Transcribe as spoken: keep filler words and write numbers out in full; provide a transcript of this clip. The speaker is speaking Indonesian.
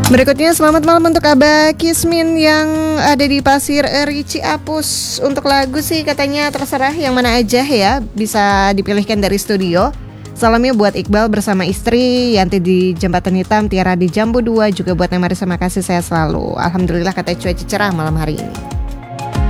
Berikutnya selamat malam untuk Abah Kismin yang ada di Pasir Eri Ciapus. Untuk lagu sih katanya terserah yang mana aja ya, bisa dipilihkan dari studio. Salamnya buat Iqbal bersama istri, Yanti di Jembatan Hitam, Tiara di Jambu dua, juga buat Nemari sama kasih saya selalu. Alhamdulillah katanya cuaca cerah malam hari ini.